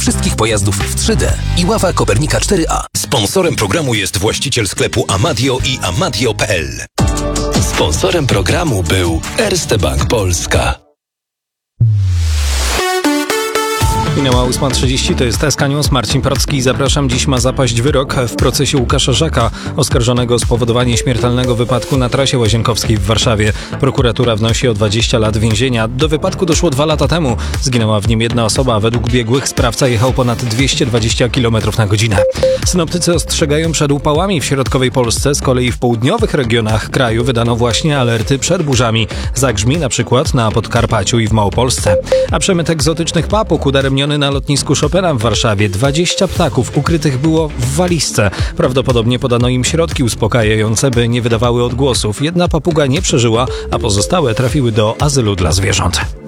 wszystkich pojazdów w 3D i ława Kopernika 4A. Sponsorem programu jest właściciel sklepu Amadio i amadio.pl. Sponsorem programu był Erste Bank Polska. Minęła 8:30, to jest SK News, Marcin Procki. Zapraszam, dziś ma zapaść wyrok w procesie Łukasza Żaka, oskarżonego o spowodowanie śmiertelnego wypadku na trasie Łazienkowskiej w Warszawie. Prokuratura wnosi o 20 lat więzienia. Do wypadku doszło 2 lata temu. Zginęła w nim jedna osoba, a według biegłych sprawca jechał ponad 220 km na godzinę. Synoptycy ostrzegają przed upałami w środkowej Polsce, z kolei w południowych regionach kraju wydano właśnie alerty przed burzami. Zagrzmi na przykład na Podkarpaciu i w Małopolsce. A przemyt egzotycznych papug udaremniony na lotnisku Chopina w Warszawie. 20 ptaków ukrytych było w walizce. Prawdopodobnie podano im środki uspokajające, by nie wydawały odgłosów. Jedna papuga nie przeżyła, a pozostałe trafiły do azylu dla zwierząt.